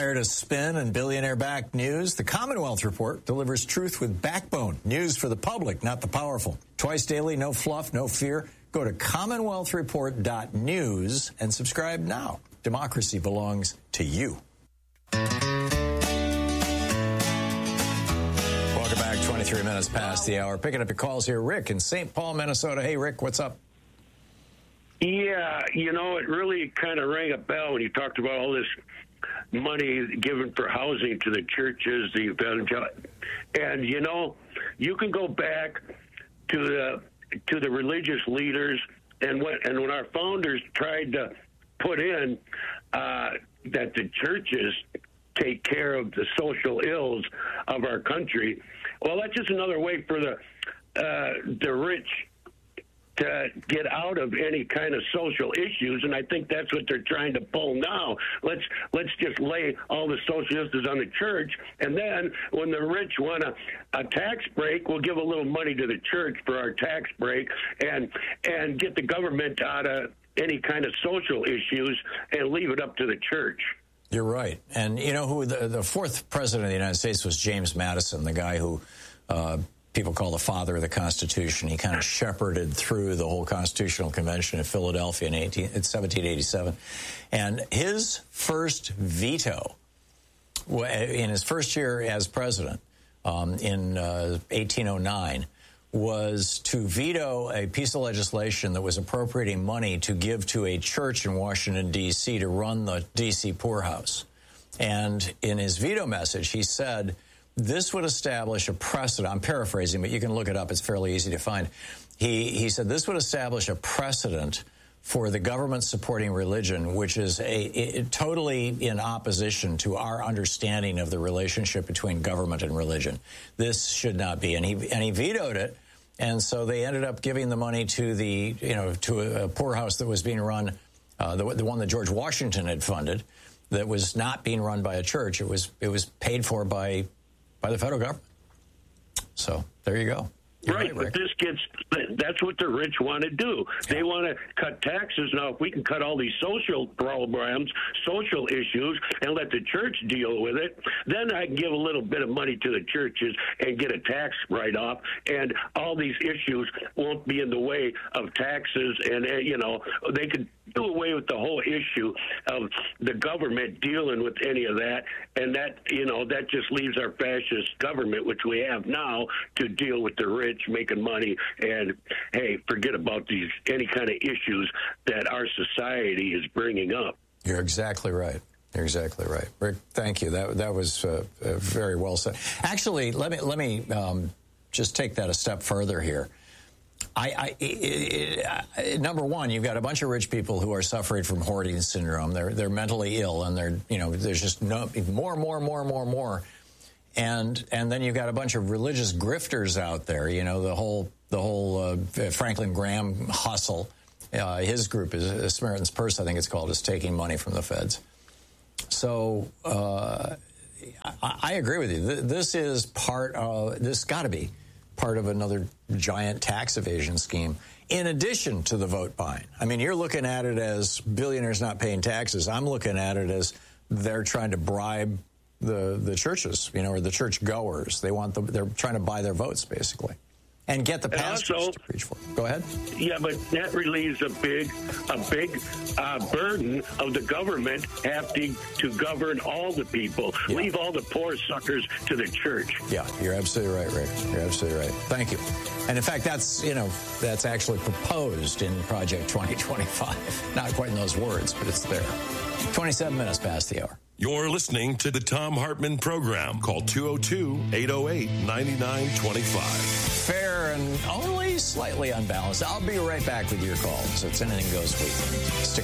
Tired of spin and billionaire-backed news? The Commonwealth Report delivers truth with backbone. News for the public, not the powerful. Twice daily, no fluff, no fear. Go to commonwealthreport.news and subscribe now. Democracy belongs to you. Welcome back. 23 minutes past the hour. Picking up your calls here. Rick in St. Paul, Minnesota. Hey, Rick, what's up? Yeah, it really kind of rang a bell when you talked about all this money given for housing to the churches, the evangelical, and you can go back to the religious leaders, and when our founders tried to put in that the churches take care of the social ills of our country. Well, that's just another way for the rich to get out of any kind of social issues, and I think that's what they're trying to pull now. Let's just lay all the social issues on the church, and then when the rich want a tax break, we'll give a little money to the church for our tax break, and get the government out of any kind of social issues and leave it up to the church. You're right. And you know who the fourth president of the United States was? James Madison, the guy who people call the father of the Constitution. He kind of shepherded through the whole Constitutional Convention in Philadelphia in 1787. And his first veto in his first year as president in 1809 was to veto a piece of legislation that was appropriating money to give to a church in Washington, D.C. to run the D.C. poorhouse. And in his veto message, he said, this would establish a precedent. I'm paraphrasing, but you can look it up. It's fairly easy to find. He said this would establish a precedent for the government supporting religion, which is totally in opposition to our understanding of the relationship between government and religion. This should not be. And he vetoed it. And so they ended up giving the money to to a poorhouse that was being run, the one that George Washington had funded, that was not being run by a church. It was paid for by the federal government. So there you go. Right, but that's what the rich want to do. Yeah. They want to cut taxes. Now, if we can cut all these social programs, social issues, and let the church deal with it, then I can give a little bit of money to the churches and get a tax write-off, and all these issues won't be in the way of taxes, and, they could do away with the whole issue of the government dealing with any of that, and that just leaves our fascist government, which we have now, to deal with the rich making money, and hey, forget about any kind of issues that our society is bringing up. You're exactly right. You're exactly right, Rick. Thank you. That was very well said. Actually, let me just take that a step further here. Number one, you've got a bunch of rich people who are suffering from hoarding syndrome. They're mentally ill, and there's just more. And then you've got a bunch of religious grifters out there. The whole Franklin Graham hustle. His group is Samaritan's Purse, I think it's called, is taking money from the feds. So I agree with you. This is this got to be part of another giant tax evasion scheme, in addition to the vote buying. I mean, you're looking at it as billionaires not paying taxes. I'm looking at it as they're trying to bribe the churches, or the church goers. They're trying to buy their votes, basically, and get the pastors to preach for them. Go ahead. Yeah, but that relieves a big burden of the government having to govern all the people. Yeah. Leave all the poor suckers to the church. Yeah, you're absolutely right, Rick. You're absolutely right. Thank you. And in fact, that's actually proposed in Project 2025. Not quite in those words, but it's there. 27 minutes past the hour. You're listening to the Thom Hartmann Program. Call 202-808-9925. Fair and only slightly unbalanced. I'll be right back with your calls. It's Anything Goes Weekly. Stick